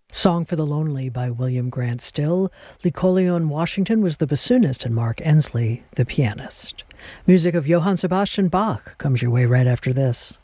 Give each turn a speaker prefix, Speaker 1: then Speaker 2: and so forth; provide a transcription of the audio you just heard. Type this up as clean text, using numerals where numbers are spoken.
Speaker 1: Song for the Lonely by William Grant Still. Lee Collion Washington was the bassoonist and Mark Ensley the pianist. Music of Johann Sebastian Bach comes your way right after this.